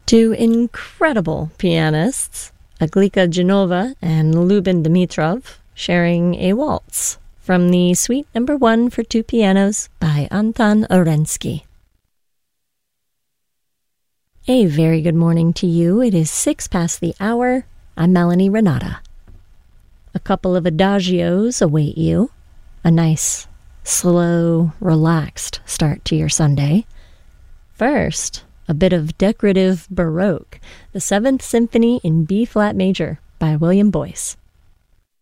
Two incredible pianists, Aglika Genova and Lubin Dimitrov, sharing a waltz from the Suite No. 1 for two pianos by Anton Orensky. A very good morning to you. It is 6 past the hour. I'm Melanie Renata. A couple of adagios await you. A nice, slow, relaxed start to your Sunday. First, a bit of decorative Baroque, the 7th Symphony in B-flat major by William Boyce.